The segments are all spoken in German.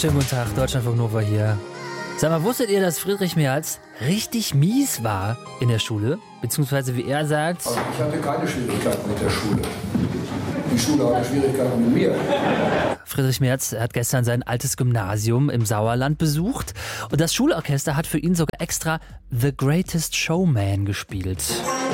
Schönen guten Tag, Deutschlandfunk Nova hier. Sag mal, wusstet ihr, dass Friedrich Merz richtig mies war in der Schule? Beziehungsweise, wie er sagt... Also ich hatte keine Schwierigkeiten mit der Schule. Die Schule hatte Schwierigkeiten mit mir. Friedrich Merz hat gestern sein altes Gymnasium im Sauerland besucht. Und das Schulorchester hat für ihn sogar extra The Greatest Showman gespielt.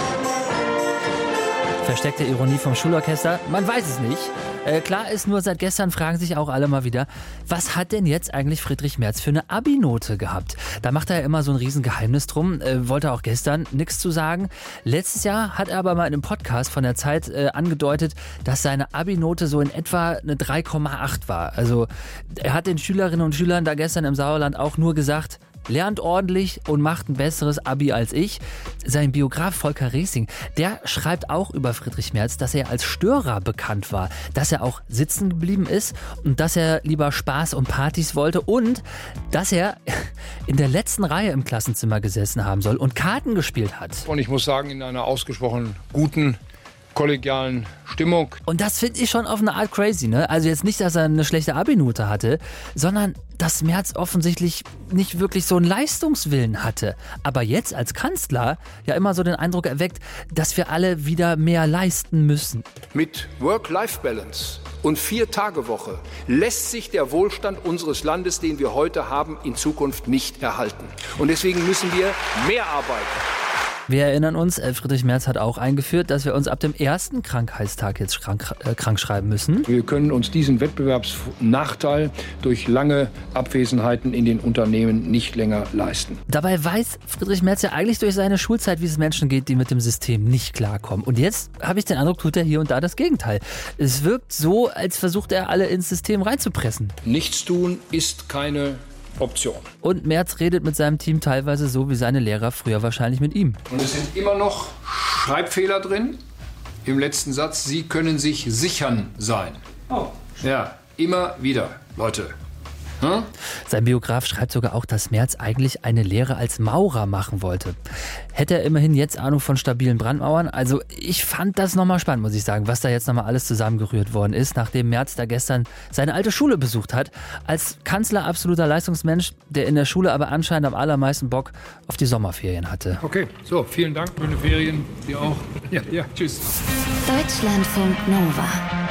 Versteckte Ironie vom Schulorchester? Man weiß es nicht. Klar ist nur, seit gestern fragen sich auch alle mal wieder, was hat denn jetzt eigentlich Friedrich Merz für eine Abi-Note gehabt? Da macht er ja immer so ein Riesengeheimnis drum, wollte auch gestern nichts zu sagen. Letztes Jahr hat er aber mal in einem Podcast von der Zeit angedeutet, dass seine Abi-Note so in etwa eine 3,8 war. Also er hat den Schülerinnen und Schülern da gestern im Sauerland auch nur gesagt, lernt ordentlich und macht ein besseres Abi als ich. Sein Biograf Volker Resing, der schreibt auch über Friedrich Merz, dass er als Störer bekannt war, dass er auch sitzen geblieben ist und dass er lieber Spaß und Partys wollte und dass er in der letzten Reihe im Klassenzimmer gesessen haben soll und Karten gespielt hat. Und ich muss sagen, in einer ausgesprochen guten, kollegialen Stimmung. Und das finde ich schon auf eine Art crazy, ne? Also jetzt nicht, dass er eine schlechte Abi-Note hatte, sondern dass Merz offensichtlich nicht wirklich so einen Leistungswillen hatte. Aber jetzt als Kanzler ja immer so den Eindruck erweckt, dass wir alle wieder mehr leisten müssen. Mit Work-Life-Balance und 4-Tage-Woche lässt sich der Wohlstand unseres Landes, den wir heute haben, in Zukunft nicht erhalten. Und deswegen müssen wir mehr arbeiten. Wir erinnern uns, Friedrich Merz hat auch eingeführt, dass wir uns ab dem ersten Krankheitstag jetzt krank schreiben müssen. Wir können uns diesen Wettbewerbsnachteil durch lange Abwesenheiten in den Unternehmen nicht länger leisten. Dabei weiß Friedrich Merz ja eigentlich durch seine Schulzeit, wie es Menschen geht, die mit dem System nicht klarkommen. Und jetzt habe ich den Eindruck, tut er hier und da das Gegenteil. Es wirkt so, als versucht er alle ins System reinzupressen. Nichts tun ist keine Option. Und Merz redet mit seinem Team teilweise so wie seine Lehrer früher wahrscheinlich mit ihm. Und es sind immer noch Schreibfehler drin. Im letzten Satz, Sie können sich sichern sein. Oh. Ja, immer wieder, Leute. Hm? Sein Biograf schreibt sogar auch, dass Merz eigentlich eine Lehre als Maurer machen wollte. Hätte er immerhin jetzt Ahnung von stabilen Brandmauern? Also ich fand das nochmal spannend, muss ich sagen, was da jetzt nochmal alles zusammengerührt worden ist, nachdem Merz da gestern seine alte Schule besucht hat. Als Kanzler absoluter Leistungsmensch, der in der Schule aber anscheinend am allermeisten Bock auf die Sommerferien hatte. Okay, so, vielen Dank. Schöne Ferien. Sie auch. Ja, tschüss. Deutschlandfunk Nova.